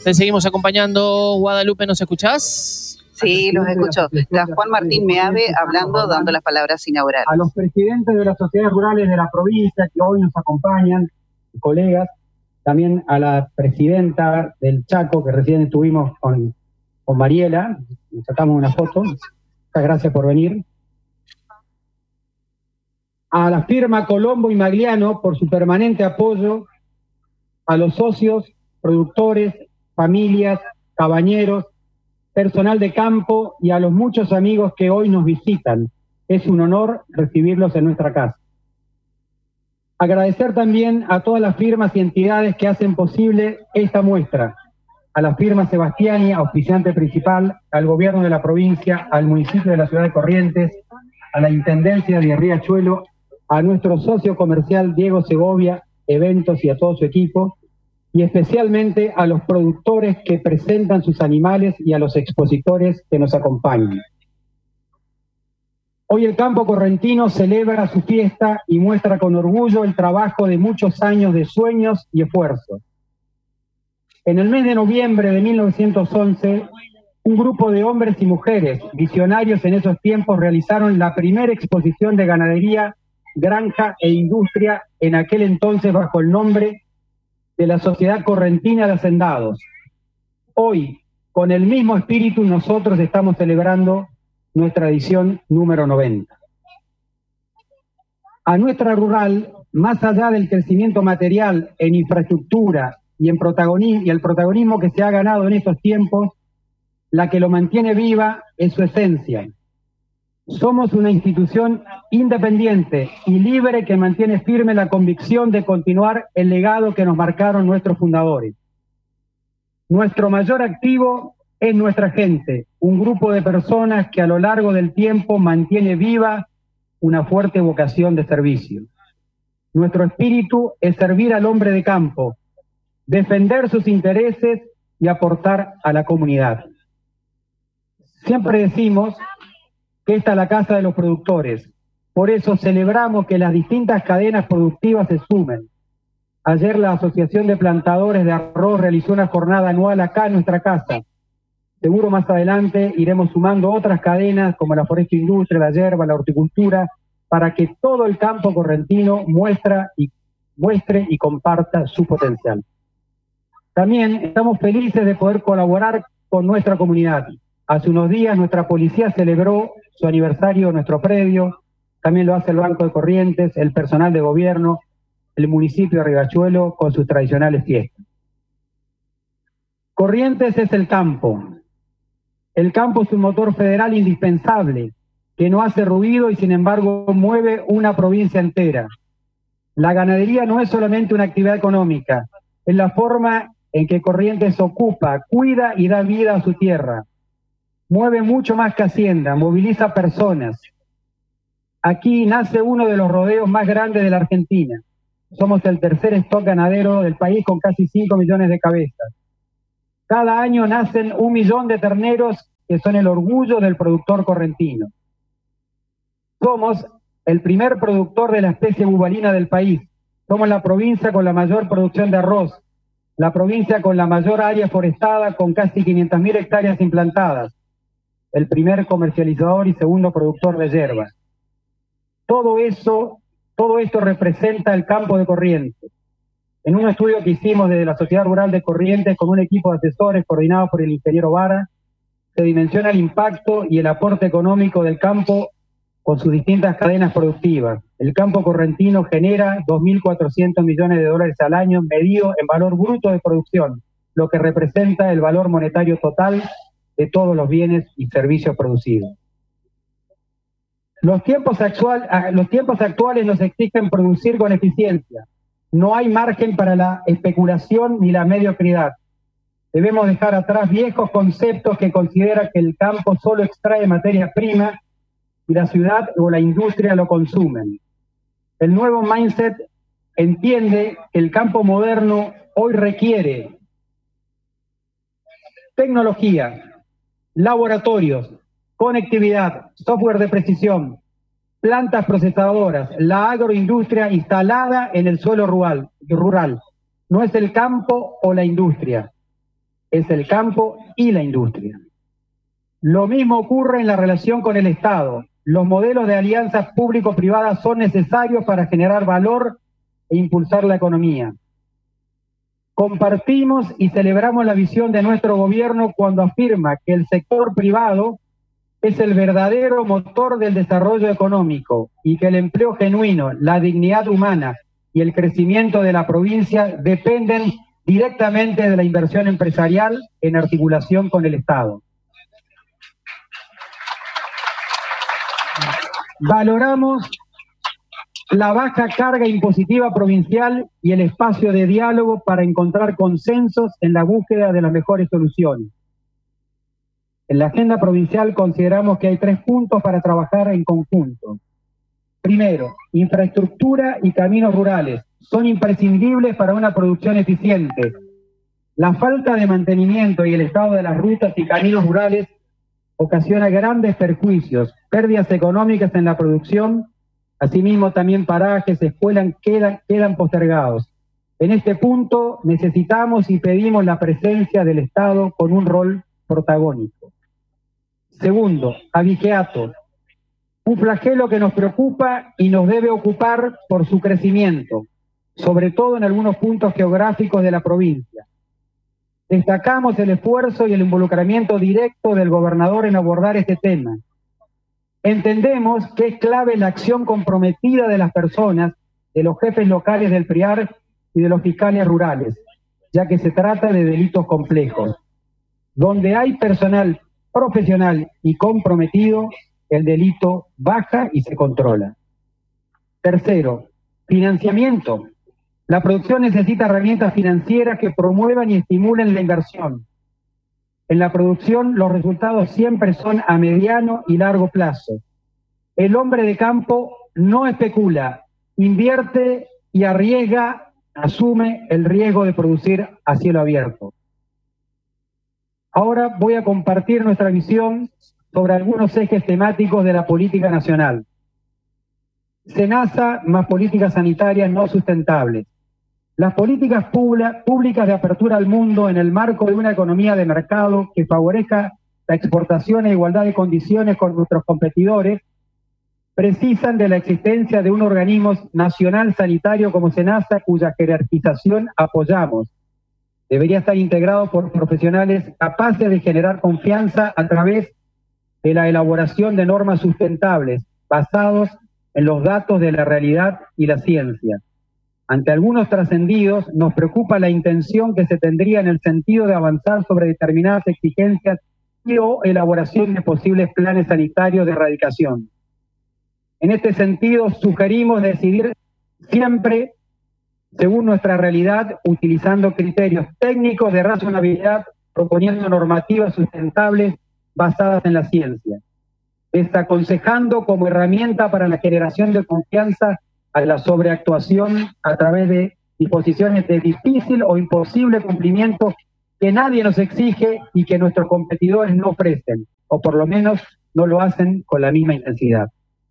Te seguimos acompañando, Guadalupe, ¿nos escuchás? Sí, los escucho. Está Juan Martín Meave hablando, dando las palabras inaugurales. A los presidentes de las sociedades rurales de la provincia que hoy nos acompañan, colegas, también a la presidenta del Chaco, que recién estuvimos con Mariela, nos sacamos una foto, muchas gracias por venir. A la firma Colombo y Magliano por su permanente apoyo, a los socios, productores, familias, cabañeros, personal de campo y a los muchos amigos que hoy nos visitan. Es un honor recibirlos en nuestra casa. Agradecer también a todas las firmas y entidades que hacen posible esta muestra. A la firma Sebastiani, auspiciante principal, al gobierno de la provincia, al municipio de la ciudad de Corrientes, a la intendencia de Riachuelo, a nuestro socio comercial Diego Segovia, Eventos y a todo su equipo, y especialmente a los productores que presentan sus animales y a los expositores que nos acompañan. Hoy el campo correntino celebra su fiesta y muestra con orgullo el trabajo de muchos años de sueños y esfuerzos. En el mes de noviembre de 1911, un grupo de hombres y mujeres visionarios en esos tiempos realizaron la primera exposición de ganadería, granja e industria, en aquel entonces bajo el nombre de la Sociedad Correntina de Hacendados. Hoy, con el mismo espíritu, nosotros estamos celebrando nuestra edición número 90. A nuestra rural, más allá del crecimiento material en infraestructura y el protagonismo que se ha ganado en estos tiempos, la que lo mantiene viva es su esencia. Somos una institución independiente y libre que mantiene firme la convicción de continuar el legado que nos marcaron nuestros fundadores. Nuestro mayor activo es nuestra gente, un grupo de personas que a lo largo del tiempo mantiene viva una fuerte vocación de servicio. Nuestro espíritu es servir al hombre de campo, defender sus intereses y aportar a la comunidad. Siempre decimos que esta es la casa de los productores. Por eso celebramos que las distintas cadenas productivas se sumen. Ayer la Asociación de Plantadores de Arroz realizó una jornada anual acá en nuestra casa. Seguro más adelante iremos sumando otras cadenas como la forestoindustria, la yerba, la horticultura, para que todo el campo correntino muestre y comparta su potencial. También estamos felices de poder colaborar con nuestra comunidad. Hace unos días nuestra policía celebró su aniversario en nuestro predio, también lo hace el Banco de Corrientes, el personal de gobierno, el municipio de Riachuelo con sus tradicionales fiestas. Corrientes es el campo. El campo es un motor federal indispensable que no hace ruido y sin embargo mueve una provincia entera. La ganadería no es solamente una actividad económica, es la forma en que Corrientes ocupa, cuida y da vida a su tierra. Mueve mucho más que Hacienda, moviliza personas. Aquí nace uno de los rodeos más grandes de la Argentina. Somos el tercer stock ganadero del país con casi 5 millones de cabezas. Cada año nacen 1 millón de terneros que son el orgullo del productor correntino. Somos el primer productor de la especie bubalina del país. Somos la provincia con la mayor producción de arroz, la provincia con la mayor área forestada con casi 500.000 hectáreas implantadas, el primer comercializador y segundo productor de yerba. Todo esto representa el campo de Corrientes. En un estudio que hicimos desde la Sociedad Rural de Corrientes con un equipo de asesores coordinado por el ingeniero Vara, se dimensiona el impacto y el aporte económico del campo con sus distintas cadenas productivas. El campo correntino genera 2.400 millones de dólares al año medido en valor bruto de producción, lo que representa el valor monetario total de todos los bienes y servicios producidos. Los tiempos actuales nos exigen producir con eficiencia. No hay margen para la especulación ni la mediocridad. Debemos dejar atrás viejos conceptos que consideran que el campo solo extrae materia prima y la ciudad o la industria lo consumen. El nuevo mindset entiende que el campo moderno hoy requiere tecnología, laboratorios, conectividad, software de precisión, plantas procesadoras, la agroindustria instalada en el suelo rural. No es el campo o la industria. es el campo y la industria. Lo mismo ocurre en la relación con el Estado. Los modelos de alianzas público-privadas son necesarios para generar valor e impulsar la economía. Compartimos y celebramos la visión de nuestro gobierno cuando afirma que el sector privado es el verdadero motor del desarrollo económico y que el empleo genuino, la dignidad humana y el crecimiento de la provincia dependen directamente de la inversión empresarial en articulación con el Estado. Valoramos la baja carga impositiva provincial y el espacio de diálogo para encontrar consensos en la búsqueda de las mejores soluciones. En la agenda provincial consideramos que hay 3 puntos para trabajar en conjunto. Primero, infraestructura y caminos rurales son imprescindibles para una producción eficiente. La falta de mantenimiento y el estado de las rutas y caminos rurales ocasiona grandes perjuicios, pérdidas económicas en la producción. Asimismo, también parajes, escuelas quedan postergados. En este punto necesitamos y pedimos la presencia del Estado con un rol protagónico. Segundo, abigeato, un flagelo que nos preocupa y nos debe ocupar por su crecimiento, sobre todo en algunos puntos geográficos de la provincia. Destacamos el esfuerzo y el involucramiento directo del gobernador en abordar este tema. Entendemos que es clave la acción comprometida de las personas, de los jefes locales del PRIAR y de los fiscales rurales, ya que se trata de delitos complejos. Donde hay personal profesional y comprometido, el delito baja y se controla. Tercero, financiamiento. La producción necesita herramientas financieras que promuevan y estimulen la inversión. En la producción los resultados siempre son a mediano y largo plazo. El hombre de campo no especula, invierte y arriesga, asume el riesgo de producir a cielo abierto. Ahora voy a compartir nuestra visión sobre algunos ejes temáticos de la política nacional. SENASA más políticas sanitarias no sustentables. Las políticas públicas de apertura al mundo en el marco de una economía de mercado que favorezca la exportación e igualdad de condiciones con nuestros competidores precisan de la existencia de un organismo nacional sanitario como SENASA, cuya jerarquización apoyamos. Debería estar integrado por profesionales capaces de generar confianza a través de la elaboración de normas sustentables, basados en los datos de la realidad y la ciencia. Ante algunos trascendidos, nos preocupa la intención que se tendría en el sentido de avanzar sobre determinadas exigencias y o elaboración de posibles planes sanitarios de erradicación. En este sentido, sugerimos decidir siempre según nuestra realidad, utilizando criterios técnicos de razonabilidad, proponiendo normativas sustentables basadas en la ciencia, desaconsejando como herramienta para la generación de confianza a la sobreactuación a través de disposiciones de difícil o imposible cumplimiento que nadie nos exige y que nuestros competidores no ofrecen, o por lo menos no lo hacen con la misma intensidad.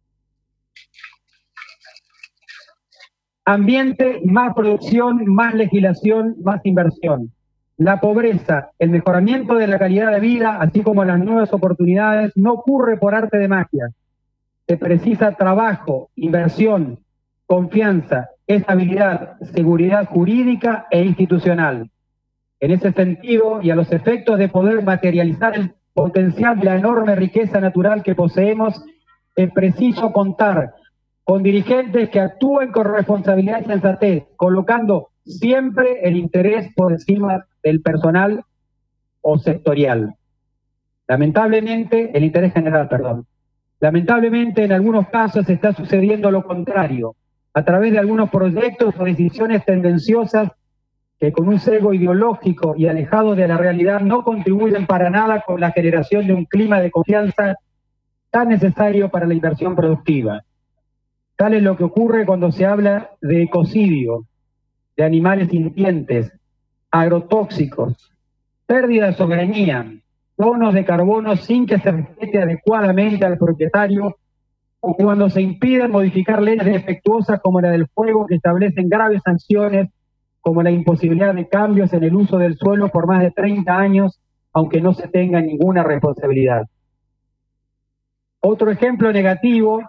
Ambiente, más producción, más legislación, más inversión. La pobreza, el mejoramiento de la calidad de vida, así como las nuevas oportunidades, no ocurre por arte de magia. Se precisa trabajo, inversión, confianza, estabilidad, seguridad jurídica e institucional. En ese sentido, y a los efectos de poder materializar el potencial de la enorme riqueza natural que poseemos, es preciso contar con dirigentes que actúen con responsabilidad y sensatez, colocando siempre el interés por encima del personal o sectorial. Lamentablemente, el interés general, perdón. Lamentablemente, en algunos casos está sucediendo lo contrario, a través de algunos proyectos o decisiones tendenciosas que con un sesgo ideológico y alejado de la realidad no contribuyen para nada con la generación de un clima de confianza tan necesario para la inversión productiva. Tal es lo que ocurre cuando se habla de ecocidio, de animales sintientes, agrotóxicos, pérdida de soberanía, bonos de carbono sin que se respete adecuadamente al propietario, o cuando se impiden modificar leyes defectuosas como la del fuego que establecen graves sanciones como la imposibilidad de cambios en el uso del suelo por más de 30 años, aunque no se tenga ninguna responsabilidad. Otro ejemplo negativo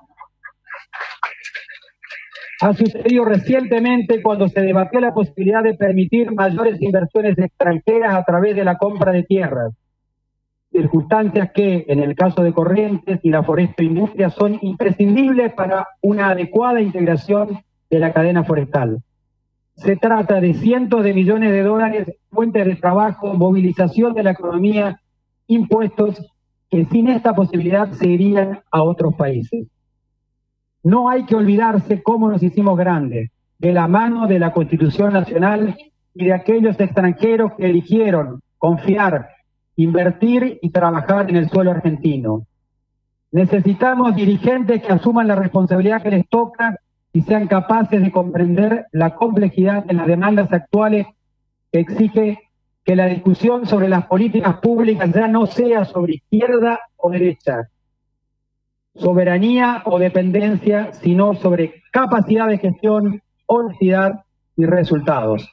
ha sucedido recientemente cuando se debatió la posibilidad de permitir mayores inversiones extranjeras a través de la compra de tierras, circunstancias que, en el caso de Corrientes y la forestoindustria, son imprescindibles para una adecuada integración de la cadena forestal. Se trata de cientos de millones de dólares, fuentes de trabajo, movilización de la economía, impuestos que sin esta posibilidad se irían a otros países. No hay que olvidarse cómo nos hicimos grandes, de la mano de la Constitución Nacional y de aquellos extranjeros que eligieron confiar, invertir y trabajar en el suelo argentino. Necesitamos dirigentes que asuman la responsabilidad que les toca y sean capaces de comprender la complejidad de las demandas actuales que exige que la discusión sobre las políticas públicas ya no sea sobre izquierda o derecha, soberanía o dependencia, sino sobre capacidad de gestión, honestidad y resultados.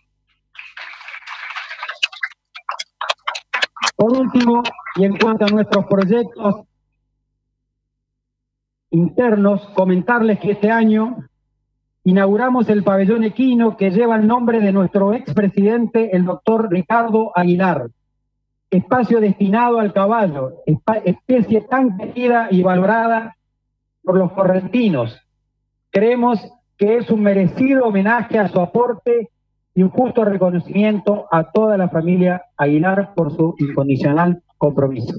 Por último, y en cuanto a nuestros proyectos internos, comentarles que este año inauguramos el pabellón equino que lleva el nombre de nuestro expresidente, el doctor Ricardo Aguilar, espacio destinado al caballo, especie tan querida y valorada por los correntinos. Creemos que es un merecido homenaje a su aporte y un justo reconocimiento a toda la familia Aguilar por su incondicional compromiso.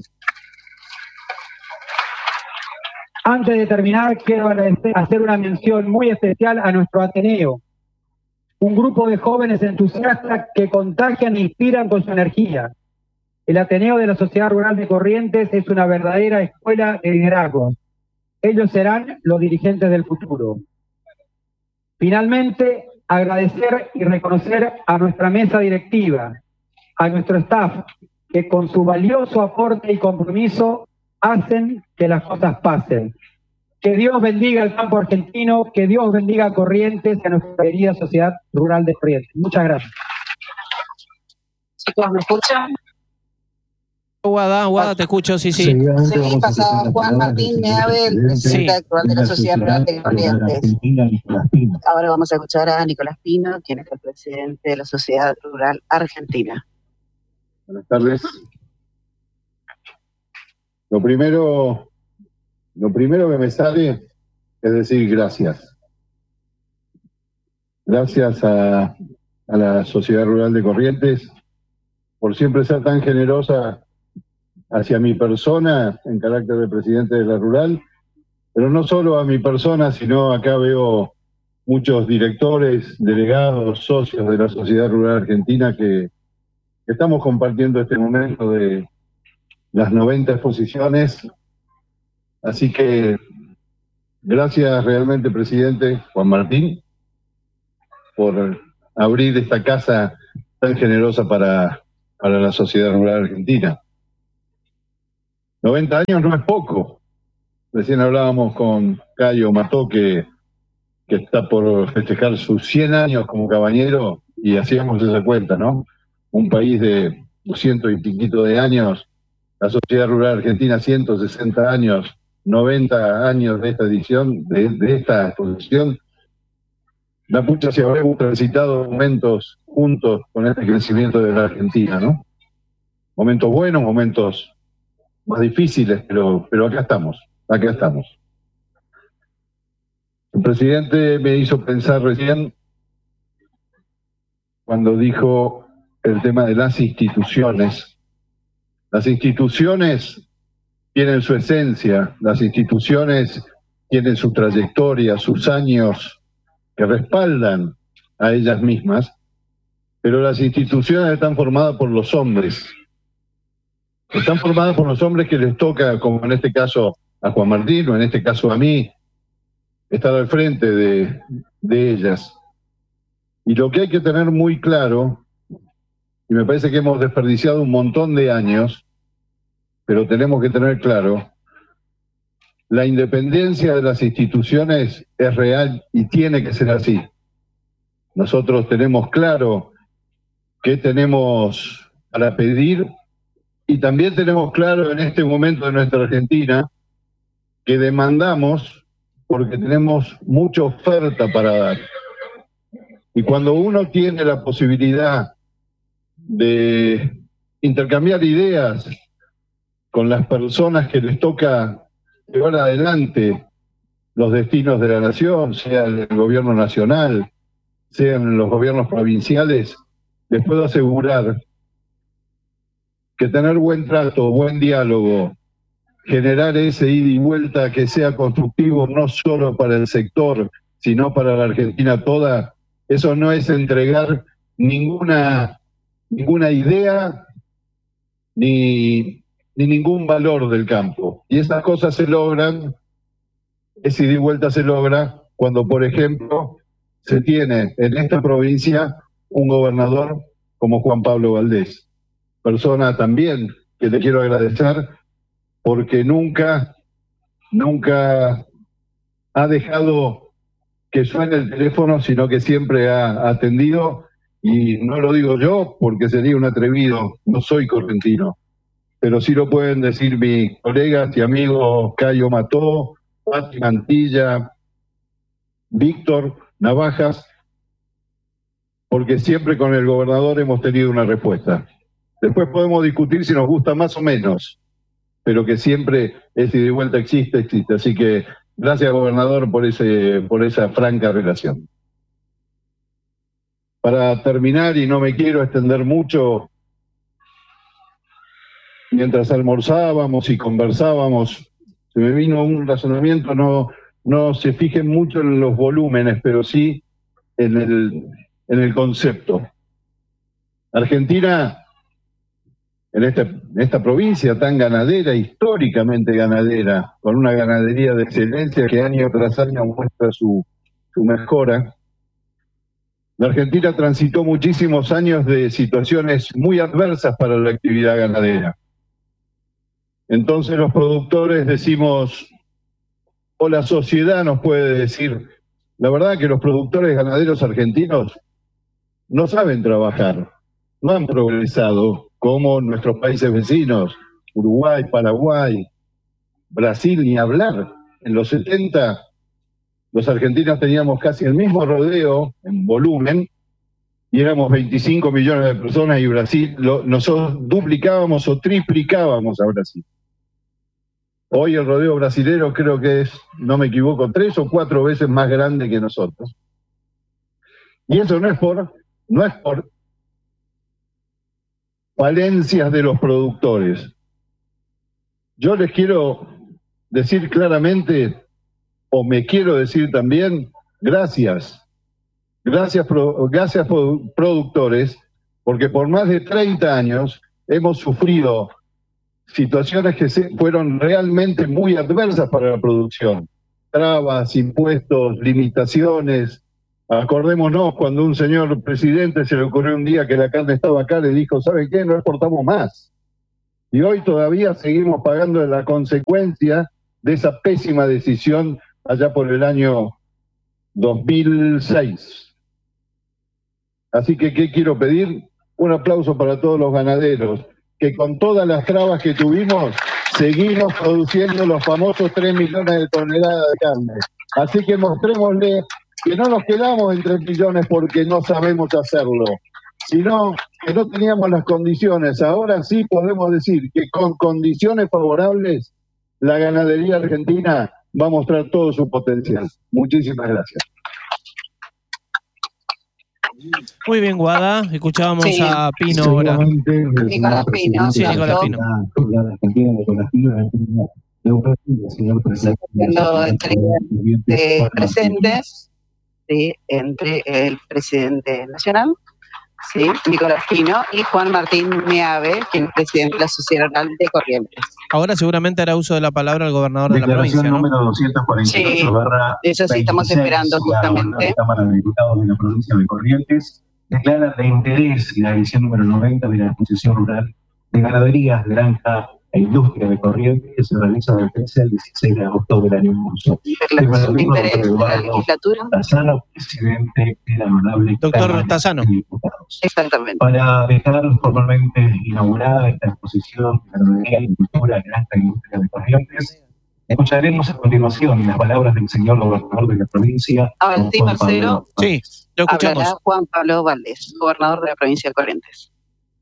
Antes de terminar, quiero hacer una mención muy especial a nuestro Ateneo, un grupo de jóvenes entusiastas que contagian e inspiran con su energía. El Ateneo de la Sociedad Rural de Corrientes es una verdadera escuela de liderazgo. Ellos serán los dirigentes del futuro. Finalmente, agradecer y reconocer a nuestra mesa directiva, a nuestro staff, que con su valioso aporte y compromiso hacen que las cosas pasen. Que Dios bendiga al campo argentino, que Dios bendiga a Corrientes y a nuestra querida Sociedad Rural de Corrientes. Muchas gracias. Chicos, ¿me escuchan? Guada, te escucho, sí. Sí, pasa Juan Martín Meave, el presidente actual de la Sociedad Rural de Corrientes. Ahora vamos a escuchar a Nicolás Pino, quien es el presidente de la Sociedad Rural Argentina. Buenas tardes. Lo primero que me sale es decir gracias. Gracias a la Sociedad Rural de Corrientes por siempre ser tan generosa hacia mi persona en carácter de presidente de la Rural, pero no solo a mi persona, sino acá veo muchos directores, delegados, socios de la Sociedad Rural Argentina que estamos compartiendo este momento de las 90 exposiciones. Así que gracias realmente, presidente Juan Martín, por abrir esta casa tan generosa para la Sociedad Rural Argentina. 90 años no es poco. Recién hablábamos con Cayo Mató, que está por festejar sus 100 años como cabañero, y hacíamos esa cuenta, ¿no? Un país de 200 y piquito de años, la Sociedad Rural Argentina 160 años, 90 años de esta edición, de esta exposición. La pucha, si habremos transitado momentos juntos con este crecimiento de la Argentina, ¿no? Momentos buenos, momentos más difíciles, pero acá estamos. El presidente me hizo pensar recién cuando dijo el tema de las instituciones. Las instituciones tienen su esencia, las instituciones tienen su trayectoria, sus años que respaldan a ellas mismas, pero las instituciones están formadas por los hombres. Están formadas por los hombres que les toca, como en este caso a Juan Martín, o en este caso a mí, estar al frente de ellas. Y lo que hay que tener muy claro, y me parece que hemos desperdiciado un montón de años, pero tenemos que tener claro, la independencia de las instituciones es real y tiene que ser así. Nosotros tenemos claro qué tenemos para pedir, y también tenemos claro en este momento de nuestra Argentina que demandamos porque tenemos mucha oferta para dar. Y cuando uno tiene la posibilidad de intercambiar ideas con las personas que les toca llevar adelante los destinos de la nación, sea el gobierno nacional, sean los gobiernos provinciales, les puedo asegurar que tener buen trato, buen diálogo, generar ese ida y vuelta que sea constructivo no solo para el sector, sino para la Argentina toda, eso no es entregar ninguna idea ni ningún valor del campo. Y esas cosas se logran, ese ida y vuelta se logra cuando, por ejemplo, se tiene en esta provincia un gobernador como Juan Pablo Valdés, persona también que le quiero agradecer porque nunca ha dejado que suene el teléfono, sino que siempre ha atendido, y no lo digo yo porque sería un atrevido, no soy correntino, pero sí lo pueden decir mis colegas y amigos Cayo Mató, Pati Mantilla, Víctor Navajas, porque siempre con el gobernador hemos tenido una respuesta. Después podemos discutir si nos gusta más o menos, pero que siempre ese ida y vuelta existe. Así que gracias, gobernador, por esa franca relación. Para terminar, y no me quiero extender mucho, mientras almorzábamos y conversábamos, se me vino un razonamiento, no se fijen mucho en los volúmenes, pero sí en el concepto. Argentina, en esta provincia tan ganadera, históricamente ganadera, con una ganadería de excelencia que año tras año muestra su mejora, la Argentina transitó muchísimos años de situaciones muy adversas para la actividad ganadera. Entonces los productores decimos, o la sociedad nos puede decir, la verdad que los productores ganaderos argentinos no saben trabajar, no han progresado como nuestros países vecinos, Uruguay, Paraguay, Brasil, ni hablar. En los 70 los argentinos teníamos casi el mismo rodeo en volumen y éramos 25 millones de personas, y Brasil, nosotros duplicábamos o triplicábamos a Brasil. Hoy el rodeo brasilero creo que es, no me equivoco, 3 o 4 veces más grande que nosotros. Y eso no es por falencias de los productores. Yo les quiero decir claramente, o me quiero decir también, gracias productores, porque por más de 30 años hemos sufrido situaciones que fueron realmente muy adversas para la producción. Trabas, impuestos, limitaciones. Acordémonos cuando un señor presidente se le ocurrió un día que la carne estaba acá, le dijo, ¿saben qué? No exportamos más. Y hoy todavía seguimos pagando la consecuencia de esa pésima decisión allá por el año 2006. Así que, ¿qué quiero pedir? Un aplauso para todos los ganaderos, que con todas las trabas que tuvimos, seguimos produciendo los famosos 3 millones de toneladas de carne. Así que mostrémosle que no nos quedamos en 3 millones porque no sabemos hacerlo, sino que no teníamos las condiciones. Ahora sí podemos decir que con condiciones favorables la ganadería argentina va a mostrar todo su potencial. Muchísimas gracias. Muy bien, Guada. Escuchábamos a Pino ahora. Nicolás Pino. Sí, Nicolás Pino. Siendo presentes, ¿sí? Entre el presidente nacional, ¿sí? Nicolás Pino, y Juan Martín Meave, quien es presidente de la Sociedad Rural de Corrientes. Ahora seguramente hará uso de la palabra el gobernador de la provincia, ¿no? Número 248, sí, eso sí estamos esperando justamente. La Cámara de Diputados de la provincia de Corrientes declara de interés la edición número 90 de la exposición rural de ganaderías, granja e Industria de Corrientes, que se realiza del 13 al 16 de agosto del año en curso. La interés de la legislatura. Tazano, presidente de la honorable Doctor Cámara Tazano. de Diputados. Exactamente. Para dejar formalmente inaugurada esta exposición de Agronomía y Cultura en alta industria de Corrientes, escucharemos a continuación las palabras del señor gobernador de la provincia. Ahora sí, Marcelo. Sí, lo escuchamos. Hablará Juan Pablo Valdés, gobernador de la provincia de Corrientes.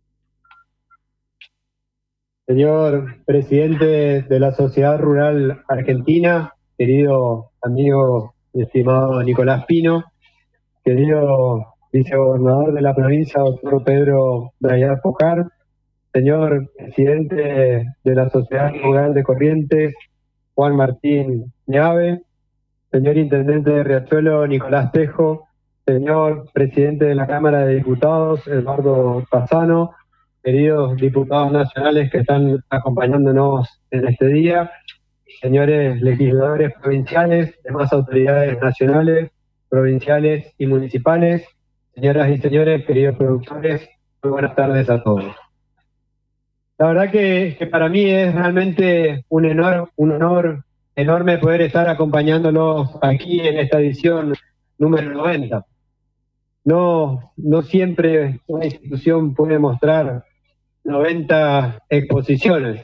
Señor presidente de la Sociedad Rural Argentina, querido amigo y estimado Nicolás Pino, querido vicegobernador de la provincia, doctor Pedro Brayar Fojar, señor presidente de la Sociedad Rural de Corrientes, Juan Martín Ñave, señor intendente de Riachuelo, Nicolás Tejo, señor presidente de la Cámara de Diputados, Eduardo Tazano, queridos diputados nacionales que están acompañándonos en este día, señores legisladores provinciales, demás autoridades nacionales, provinciales y municipales, señoras y señores, queridos productores, muy buenas tardes a todos. La verdad que para mí es realmente un honor enorme poder estar acompañándolos aquí en esta edición número 90. No siempre una institución puede mostrar 90 exposiciones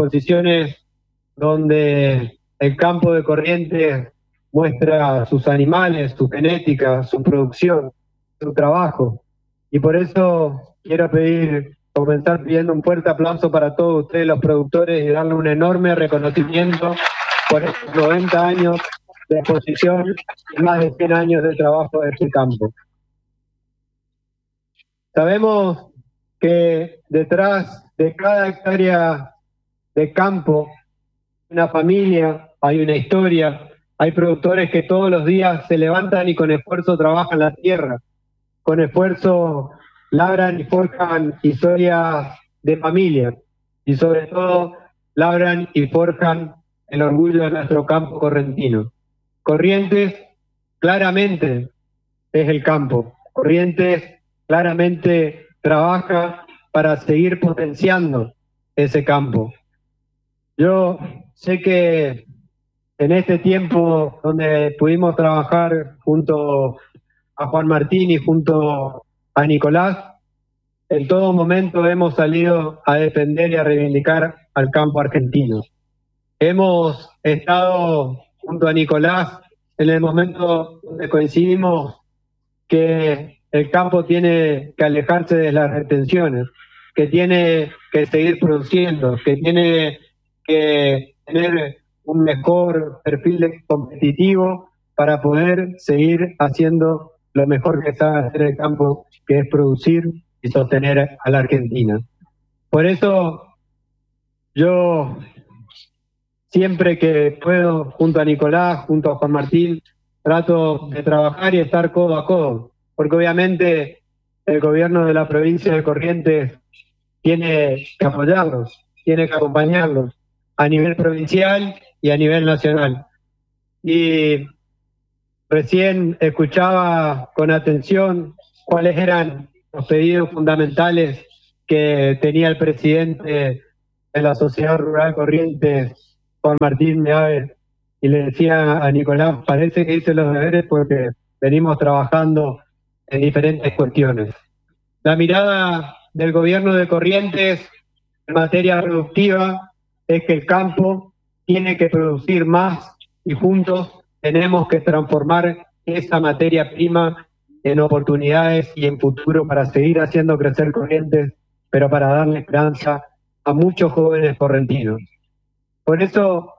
donde el campo de Corrientes muestra sus animales, su genética, su producción, su trabajo. Y por eso quiero comenzar pidiendo un fuerte aplauso para todos ustedes los productores y darle un enorme reconocimiento por estos 90 años de exposición y más de 100 años de trabajo de este campo. Sabemos que detrás de cada hectárea de campo, una familia, hay una historia, hay productores que todos los días se levantan y con esfuerzo trabajan la tierra, con esfuerzo labran y forjan historias de familia y sobre todo labran y forjan el orgullo de nuestro campo correntino. Corrientes claramente es el campo, Corrientes claramente trabaja para seguir potenciando ese campo. Yo sé que en este tiempo donde pudimos trabajar junto a Juan Martín y junto a Nicolás, en todo momento hemos salido a defender y a reivindicar al campo argentino. Hemos estado junto a Nicolás en el momento donde coincidimos que el campo tiene que alejarse de las retenciones, que tiene que seguir produciendo, que tiene que tener un mejor perfil competitivo para poder seguir haciendo lo mejor que sabe hacer el campo, que es producir y sostener a la Argentina. Por eso yo siempre que puedo, junto a Nicolás, junto a Juan Martín, trato de trabajar y estar codo a codo, porque obviamente el gobierno de la provincia de Corrientes tiene que apoyarlos, tiene que acompañarlos a nivel provincial y a nivel nacional. Y recién escuchaba con atención cuáles eran los pedidos fundamentales que tenía el presidente de la Sociedad Rural Corrientes, Juan Martín Ñave, y le decía a Nicolás, parece que hice los deberes porque venimos trabajando en diferentes cuestiones. La mirada del gobierno de Corrientes en materia productiva es que el campo tiene que producir más y juntos tenemos que transformar esa materia prima en oportunidades y en futuro para seguir haciendo crecer Corrientes, pero para darle esperanza a muchos jóvenes correntinos. Por eso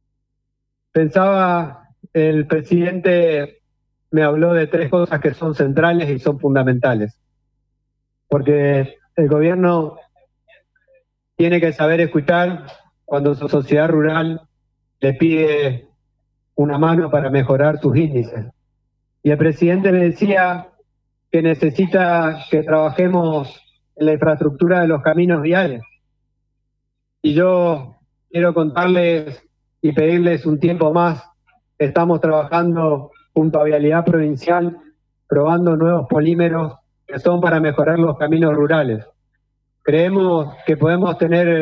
pensaba, el presidente me habló de 3 cosas que son centrales y son fundamentales, porque el gobierno tiene que saber escuchar cuando su sociedad rural le pide una mano para mejorar sus índices. Y el presidente me decía que necesita que trabajemos en la infraestructura de los caminos viales. Y yo quiero contarles y pedirles un tiempo más. Estamos trabajando junto a Vialidad Provincial, probando nuevos polímeros que son para mejorar los caminos rurales. Creemos que podemos tener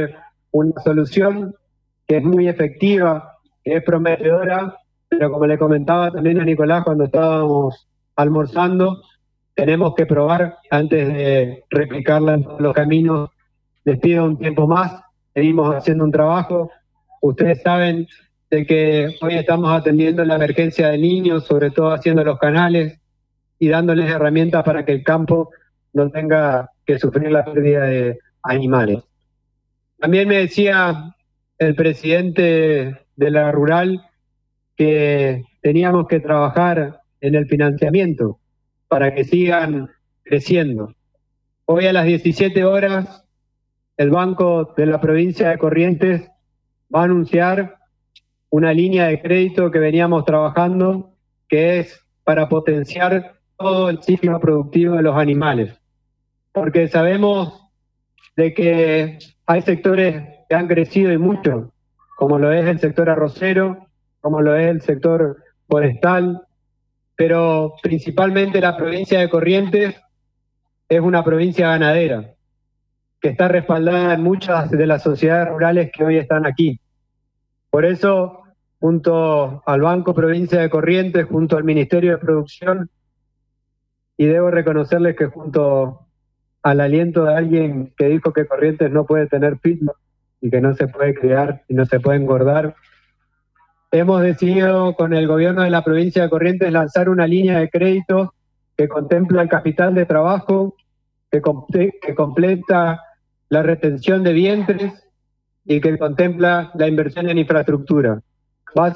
una solución que es muy efectiva, que es prometedora, pero como le comentaba también a Nicolás cuando estábamos almorzando, tenemos que probar antes de replicarla en todos los caminos. Les pido un tiempo más, seguimos haciendo un trabajo. Ustedes saben de que hoy estamos atendiendo la emergencia de niños, sobre todo haciendo los canales y dándoles herramientas para que el campo no tenga que sufrir la pérdida de animales. También me decía el presidente de la rural que teníamos que trabajar en el financiamiento para que sigan creciendo. Hoy a las 17 horas el Banco de la Provincia de Corrientes va a anunciar una línea de crédito que veníamos trabajando, que es para potenciar todo el ciclo productivo de los animales. Porque sabemos de que hay sectores que han crecido y mucho, como lo es el sector arrocero, como lo es el sector forestal, pero principalmente la provincia de Corrientes es una provincia ganadera, que está respaldada en muchas de las sociedades rurales que hoy están aquí. Por eso, junto al Banco Provincia de Corrientes, junto al Ministerio de Producción, y debo reconocerles que junto al aliento de alguien que dijo que Corrientes no puede tener feedback y que no se puede criar y no se puede engordar, hemos decidido con el gobierno de la provincia de Corrientes lanzar una línea de crédito que contempla el capital de trabajo, que completa la retención de vientres y que contempla la inversión en infraestructura. Va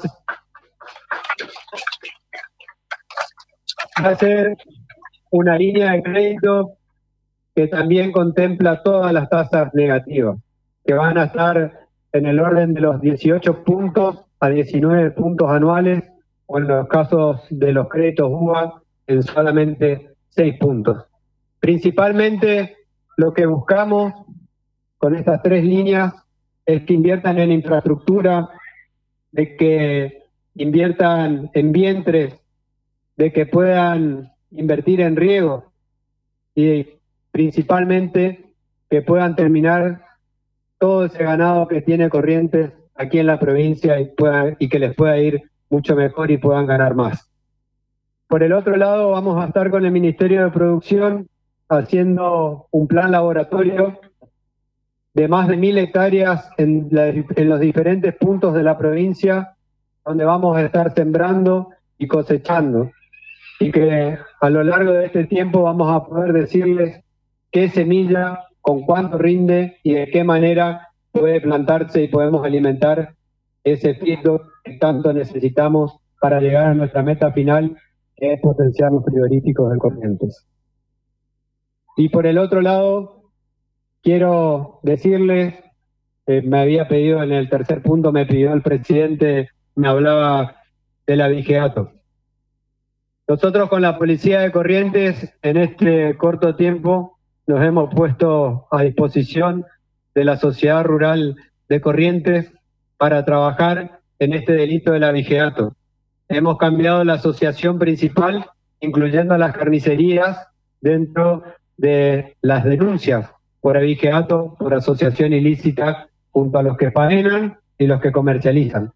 a ser una línea de crédito que también contempla todas las tasas negativas, que van a estar en el orden de los 18 puntos a 19 puntos anuales, o en los casos de los créditos UBA, en solamente 6 puntos. Principalmente lo que buscamos con estas 3 líneas es que inviertan en infraestructura, de que inviertan en vientres, de que puedan invertir en riego y principalmente que puedan terminar todo ese ganado que tiene Corrientes aquí en la provincia y que les pueda ir mucho mejor y puedan ganar más. Por el otro lado, vamos a estar con el Ministerio de Producción haciendo un plan laboratorio de más de 1.000 hectáreas en los diferentes puntos de la provincia, donde vamos a estar sembrando y cosechando, y que a lo largo de este tiempo vamos a poder decirles qué semilla, con cuánto rinde y de qué manera puede plantarse y podemos alimentar ese feedstock que tanto necesitamos para llegar a nuestra meta final, que es potenciar los frigoríficos de Corrientes. Y por el otro lado, quiero decirles, me había pedido en el tercer punto, me pidió el presidente, me hablaba del abigeato. Nosotros con la Policía de Corrientes, en este corto tiempo, nos hemos puesto a disposición de la sociedad rural de Corrientes para trabajar en este delito del abigeato. Hemos cambiado la asociación principal, incluyendo a las carnicerías, dentro de las denuncias por abigeato, por asociación ilícita, junto a los que faenan y los que comercializan.